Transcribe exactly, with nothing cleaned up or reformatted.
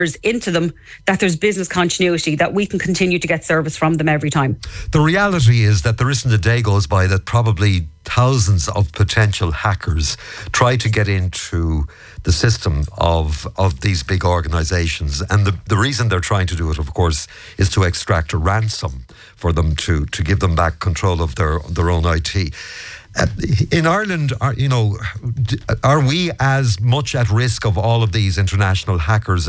into them, that there's business continuity, that we can continue to get service from them every time. The reality is that there isn't a day goes by that probably thousands of potential hackers try to get into the system of of these big organisations, and the, the reason they're trying to do it, of course, is to extract a ransom for them to, to give them back control of their their own I T. Uh, in Ireland, are, you know, are we as much at risk of all of these international hackers